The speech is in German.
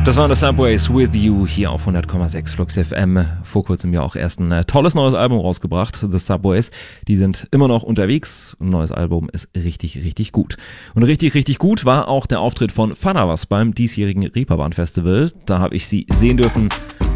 Das waren The Subways with You hier auf 100,6 Flux FM. Vor kurzem ja auch erst ein tolles neues Album rausgebracht, The Subways. Die sind immer noch unterwegs. Ein neues Album ist richtig, richtig gut. Und richtig, richtig gut war auch der Auftritt von Fanawas beim diesjährigen Reeperbahn Festival. Da habe ich sie sehen dürfen.